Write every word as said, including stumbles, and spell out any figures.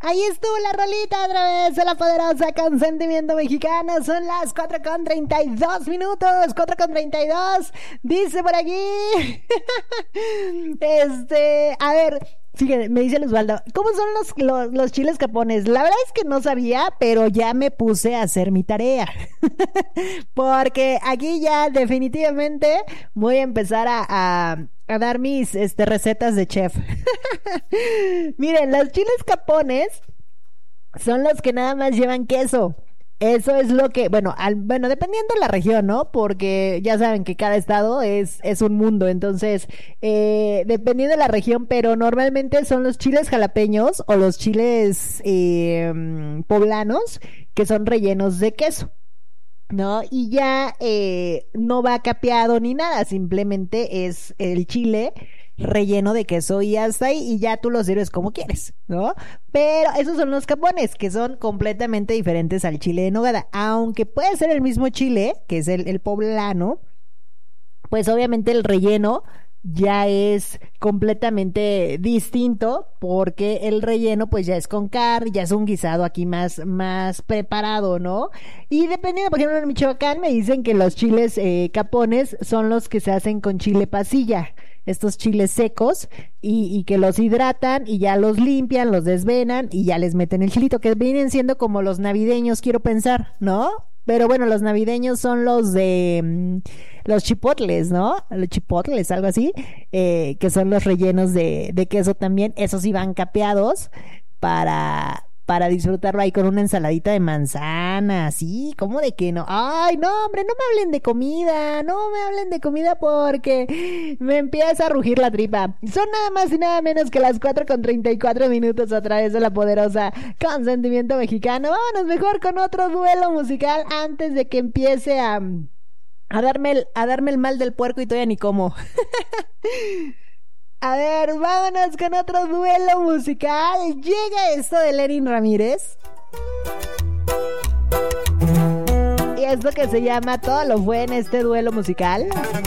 Ahí estuvo la rolita otra vez de la poderosa Consentimiento Mexicano. Son las cuatro con treinta y dos minutos. cuatro con treinta y dos. Dice por aquí. Este, a ver, fíjense, me dice el Osvaldo, ¿cómo son los, los, los chiles capones? La verdad es que no sabía, pero ya me puse a hacer mi tarea. Porque aquí ya definitivamente voy a empezar a, a, a dar mis este, recetas de chef. Miren, los chiles capones son los que nada más llevan queso. Eso es lo que, bueno, al, bueno, dependiendo de la región, ¿no? Porque ya saben que cada estado es, es un mundo, entonces, eh, dependiendo de la región, pero normalmente son los chiles jalapeños o los chiles eh, poblanos que son rellenos de queso, ¿no? Y ya eh, no va capeado ni nada, simplemente es el chile relleno de queso y hasta ahí, y ya tú lo sirves como quieres, ¿no? Pero esos son los capones, que son completamente diferentes al chile de nogada, aunque puede ser el mismo chile, que es el, el poblano, pues obviamente el relleno ya es completamente distinto, porque el relleno pues ya es con carne, ya es un guisado aquí más, más preparado, ¿no? Y dependiendo, por ejemplo, en Michoacán me dicen que los chiles eh, capones son los que se hacen con chile pasilla, estos chiles secos, y, y que los hidratan y ya los limpian, los desvenan y ya les meten el chilito, que vienen siendo como los navideños, quiero pensar, ¿no? Pero bueno, los navideños son los de mmm, los chipotles, ¿no? Los chipotles, algo así, eh, que son los rellenos de, de queso también. Esos sí van capeados para, para disfrutarlo ahí con una ensaladita de manzana, sí, ¿cómo de que no? Ay, no, hombre, no me hablen de comida, no me hablen de comida porque me empieza a rugir la tripa. Son nada más y nada menos que las cuatro con treinta y cuatro minutos a través de la poderosa Consentimiento Mexicano. Vámonos mejor con otro duelo musical antes de que empiece a, a darme el, a darme el mal del puerco y todavía ni como. A ver, vámonos con otro duelo musical. Llega esto de Lenin Ramírez. Y esto que se llama Todo lo fue en este duelo musical.